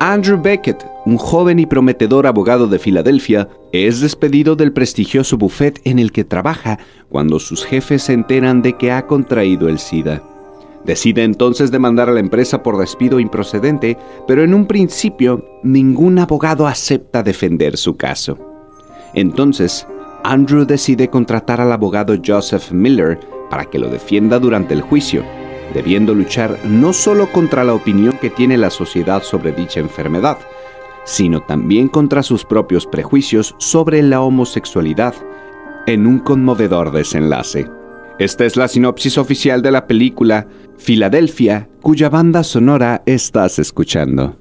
Andrew Beckett, un joven y prometedor abogado de Filadelfia, es despedido del prestigioso bufete en el que trabaja cuando sus jefes se enteran de que ha contraído el SIDA. Decide entonces demandar a la empresa por despido improcedente, pero en un principio ningún abogado acepta defender su caso. Entonces, Andrew decide contratar al abogado Joseph Miller para que lo defienda durante el juicio, debiendo luchar no solo contra la opinión que tiene la sociedad sobre dicha enfermedad, sino también contra sus propios prejuicios sobre la homosexualidad, en un conmovedor desenlace. Esta es la sinopsis oficial de la película Filadelfia, cuya banda sonora estás escuchando.